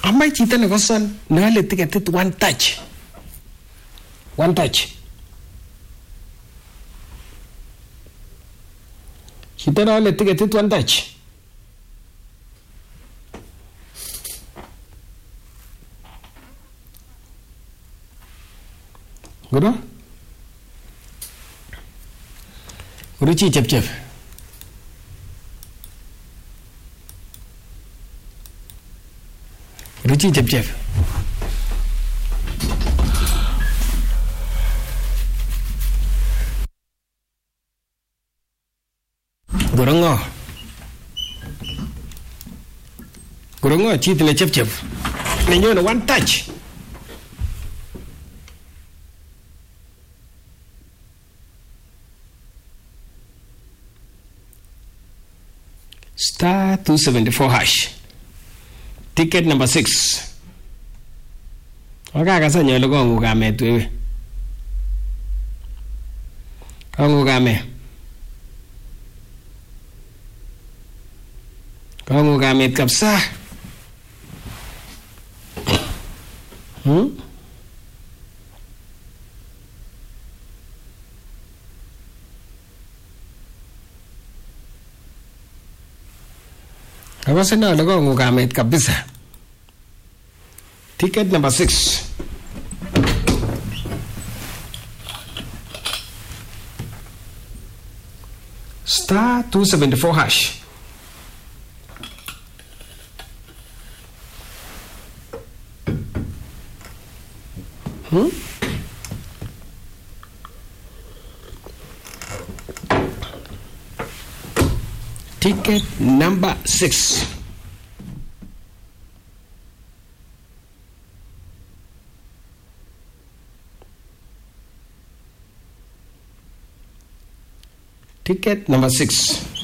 Amai chito nekoson neole tiketit one touch. One touch. Chito neole tiketit one touch. Guru? Guru chi chep chep. Guru chi chep chep. Guru ngo. Guru ngo chi tile chep chep. Nenyo na one touch. Star 274 hash. Ticket number 6. Wakakasa nyolo kongu kame tuwe. Kongu kame. Kongu kame kapsa. Wakasa nyolo kongu kame kabisa. Ticket number 6. Star 274 hash. Ticket number 6. Ticket number 6.